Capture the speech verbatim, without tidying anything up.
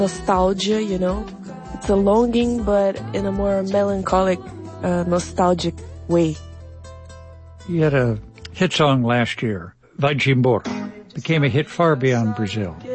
nostalgia, you know. It's a longing, but in a more melancholic, uh, nostalgic way. You had a hit song last year, Vai-te Embora. Became a hit far beyond Brazil.